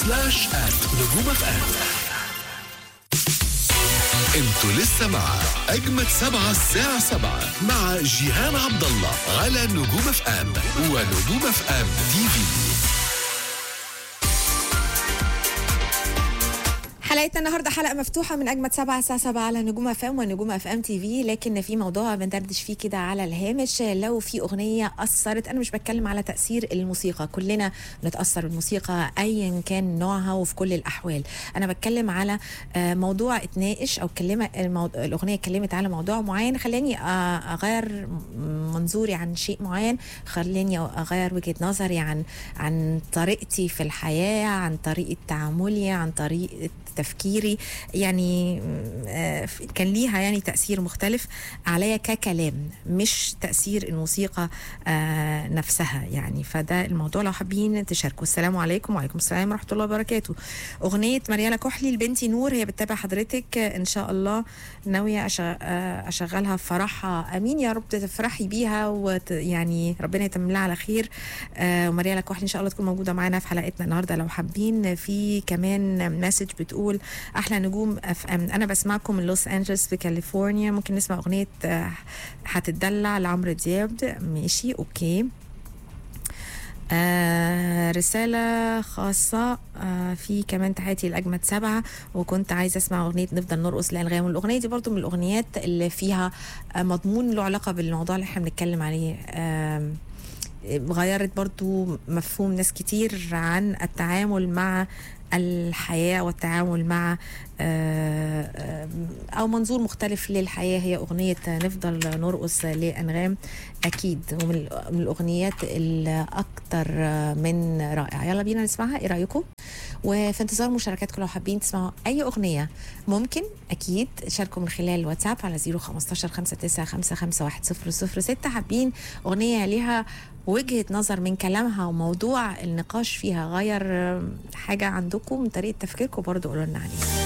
@نجوم FM. انتوا لسه مع أجمد 7 الساعة 7 مع جيهان عبد الله على نجوم FM ونجوم FM TV. حلقتنا النهارده حلقه مفتوحه من اجمد 7 الساعه 7 على نجوم اف ام ونجوم اف ام تي في، لكن في موضوع بندردش فيه كده على الهامش. لو في اغنيه اثرت، انا مش بتكلم على تاثير الموسيقى، كلنا نتاثر بالموسيقى ايا كان نوعها وفي كل الاحوال. انا بتكلم على موضوع اتناقش او الاغنيه اتكلمت على موضوع معين، خلاني اغير منظوري عن شيء معين، خلاني اغير وجهه نظري عن طريقتي في الحياه، عن طريقه تعاملي، عن طريقه تفكيري. يعني كان ليها يعني تأثير مختلف عليا ككلام، مش تأثير الموسيقى نفسها يعني. فده الموضوع لو حابين تشاركوا. السلام عليكم. وعليكم السلام ورحمة الله وبركاته. أغنية مريالة كحلي لبنتي نور، هي بتتابع حضرتك إن شاء الله، ناوية أشغلها في فرحها. أمين يا رب تفرحي بيها ويعني ربنا يتمم لها على خير. ومريالة كحلي إن شاء الله تكون موجودة معانا في حلقتنا النهاردة لو حابين. في كمان مسج بتقول احلى نجوم اف ام، انا بسمعكم من لوس انجلوس في كاليفورنيا، ممكن نسمع اغنيه هتتدلع لعمرو دياب؟ ماشي اوكي. رسالة خاصة في كمان تحياتي لأجمد 7، وكنت عايزة أسمع أغنية نفضل نرقص لأنغام. والأغنية دي برضو من الأغنيات اللي فيها مضمون له علاقة بالموضوع اللي احنا بنتكلم عليه. غيرت برضو مفهوم ناس كتير عن التعامل مع الحياة والتعامل مع أو منظور مختلف للحياة. هي أغنية نفضل نرقص لأنغام، أكيد ومن الأغنيات الأكثر من رائعة. يلا بينا نسمعها، إيه رأيكم؟ وفي انتظار مشاركاتكم لو حابين تسمعوا أي أغنية ممكن أكيد شاركوا من خلال الواتساب على 015 59 100 حابين أغنية ليها وجهة نظر من كلامها وموضوع النقاش فيها غير حاجة عندكم من طريقة تفكيركم، برضو قولوا لنا عليها.